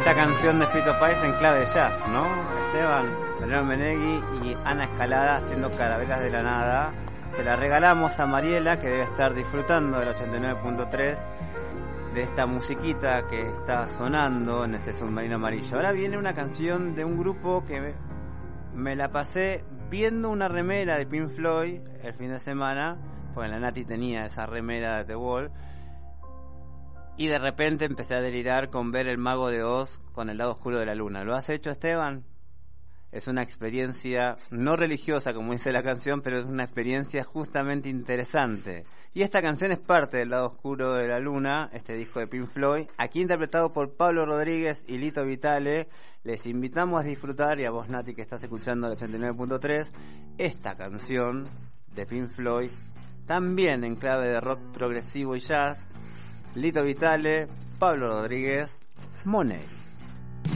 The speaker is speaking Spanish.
Esta canción de Fito Páez en clave de jazz, ¿no? Esteban, Daniel Menegui y Ana Escalada haciendo Carabelas de la Nada. Se la regalamos a Mariela, que debe estar disfrutando del 89.3 de esta musiquita que está sonando en este submarino amarillo. Ahora viene una canción de un grupo que me la pasé viendo una remera de Pink Floyd el fin de semana, porque la Nati tenía esa remera de The Wall, y de repente empecé a delirar con ver El Mago de Oz con El lado oscuro de la luna. ¿Lo has hecho, Esteban? Es una experiencia no religiosa, como dice la canción, pero es una experiencia justamente interesante. Y esta canción es parte del lado oscuro de la luna, este disco de Pink Floyd, aquí interpretado por Pablo Rodríguez y Lito Vitale. Les invitamos a disfrutar, y a vos, Nati, que estás escuchando el 89.3, esta canción de Pink Floyd, también en clave de rock progresivo y jazz. Lito Vitale, Pablo Rodríguez, Money.